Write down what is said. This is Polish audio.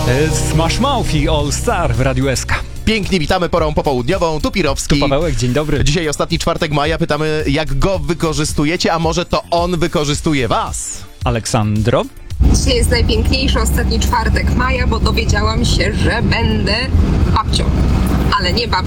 Smash Mouth i All Star w Radiu SK. Pięknie witamy porą popołudniową, tu Pirowski. Tu Pawełek, dzień dobry. Dzisiaj ostatni czwartek maja, pytamy jak go wykorzystujecie, a może to on wykorzystuje was? Aleksandro. Dzisiaj jest najpiękniejszy ostatni czwartek maja, bo dowiedziałam się, że będę babcią. Ale nie babcią